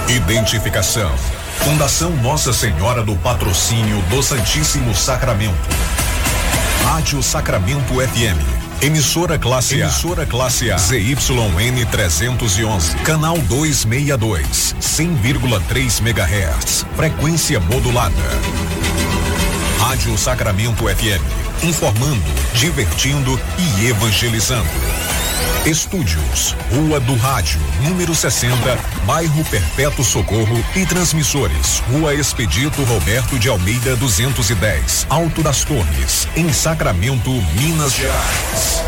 Identificação: Fundação Nossa Senhora do Patrocínio do Santíssimo Sacramento. Rádio Sacramento FM. Emissora classe A. ZYN 311. Canal 262. 100,3 MHz. Frequência modulada. Rádio Sacramento FM. Informando, divertindo e evangelizando. Estúdios, Rua do Rádio, número 60, bairro Perpétuo Socorro, e transmissores, Rua Expedito Roberto de Almeida 210, Alto das Torres, em Sacramento, Minas Gerais.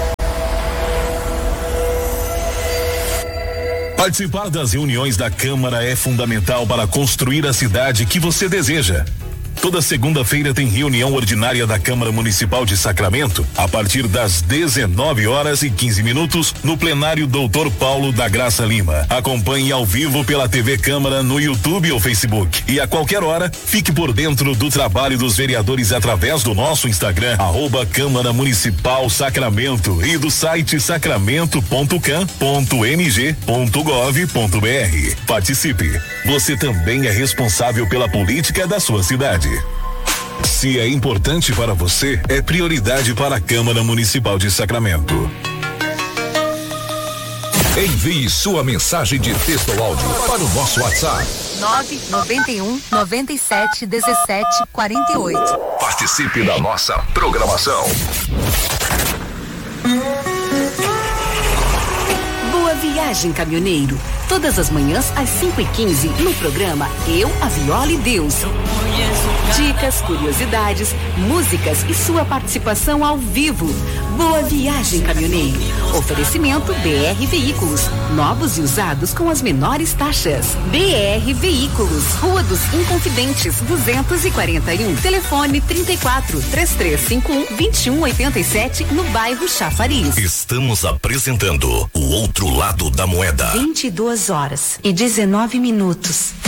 Participar das reuniões da Câmara é fundamental para construir a cidade que você deseja. Toda segunda-feira tem reunião ordinária da Câmara Municipal de Sacramento, a partir das 19h15, no plenário Dr. Paulo da Graça Lima. Acompanhe ao vivo pela TV Câmara no YouTube ou Facebook. E a qualquer hora, fique por dentro do trabalho dos vereadores através do nosso Instagram, @Câmara Municipal Sacramento, e do site sacramento.cam.mg.gov.br. Participe. Você também é responsável pela política da sua cidade. Se é importante para você, é prioridade para a Câmara Municipal de Sacramento. Envie sua mensagem de texto ou áudio para o nosso WhatsApp. 991 97 17 48. Participe da nossa programação. Boa viagem, caminhoneiro. Todas as manhãs às 5h15 no programa Eu, a Viola e Deus. Dicas, curiosidades, músicas e sua participação ao vivo. Boa viagem, caminhoneiro. Oferecimento BR Veículos, novos e usados com as menores taxas. BR Veículos, Rua dos Inconfidentes, 241. Telefone 34 3351 2187, no bairro Chafariz. Estamos apresentando O Outro Lado da Moeda. 22h19.